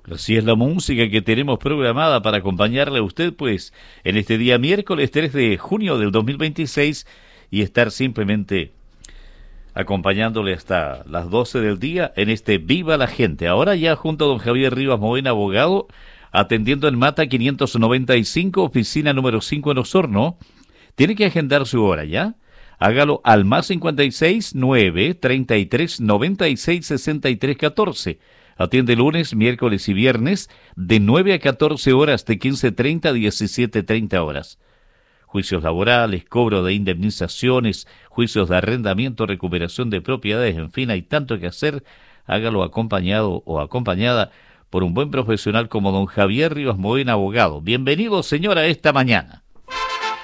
Así es la música que tenemos programada para acompañarle a usted, pues, en este día miércoles 3 de junio del 2026 y estar simplemente acompañándole hasta las 12 del día en este Viva la Gente. Ahora ya junto a don Javier Rivas Moena, abogado, atendiendo en Mata 595, oficina número 5 en Osorno. Tiene que agendar su hora, ¿ya? Hágalo al más 56 9 33 96 63 14. Atiende lunes, miércoles y viernes de 9 a 14 horas, de 15:30 a 17:30 horas. Juicios laborales, cobro de indemnizaciones, juicios de arrendamiento, recuperación de propiedades, en fin, hay tanto que hacer. Hágalo acompañado o acompañada por un buen profesional como don Javier Rivas Moena, abogado. Bienvenido, señora, esta mañana.